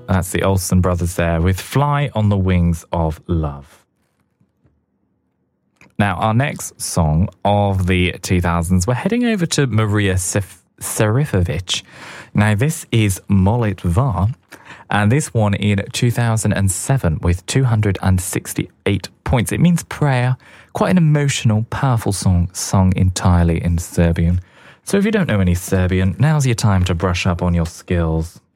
That's the Olsen brothers there with Fly on the Wings of Love. Now, our next song of the 2000s, we're heading over to Maria Serifovic. Now, this is Molitva, and this one in 2007 with 268 points. It means prayer, quite an emotional, powerful song sung entirely in Serbian. So if you don't know any Serbian, now's your time to brush up on your skills.